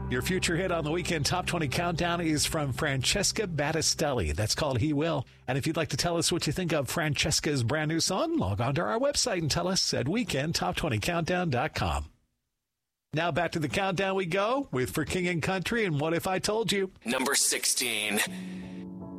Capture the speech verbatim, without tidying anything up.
Your future hit on the Weekend Top twenty Countdown is from Francesca Battistelli. That's called He Will. And if you'd like to tell us what you think of Francesca's brand new song, log on to our website and tell us at weekend top twenty countdown dot com. Now back to the countdown we go with For King and Country and What If I Told You? Number sixteen.